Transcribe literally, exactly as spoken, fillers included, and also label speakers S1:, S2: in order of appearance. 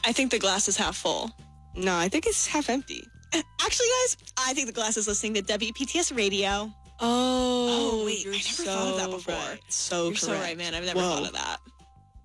S1: I think the glass is half full.
S2: No, I think it's half empty.
S1: Actually, guys, I think the glass is listening to W P T S Radio.
S2: Oh,
S1: Oh, wait, I never
S2: so
S1: thought of that before.
S2: Right. So
S1: You're
S2: correct.
S1: so right, man. I've never
S2: Whoa.
S1: thought of that.